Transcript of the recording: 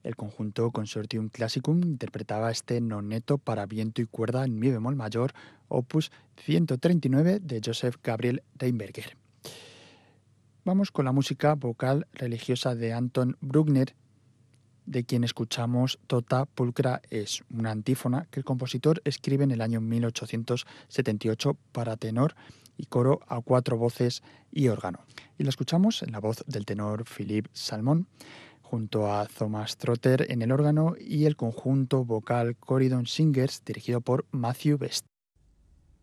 El conjunto Consortium Classicum interpretaba este noneto para viento y cuerda en mi bemol mayor, opus 139 de Joseph Gabriel Reinberger. Vamos con la música vocal religiosa de Anton Bruckner, de quien escuchamos Tota Pulcra es, una antífona que el compositor escribe en el año 1878 para tenor y coro a 4 voces y órgano. Y la escuchamos en la voz del tenor Philippe Salmon, junto a Thomas Trotter en el órgano y el conjunto vocal Corydon Singers dirigido por Matthew Best.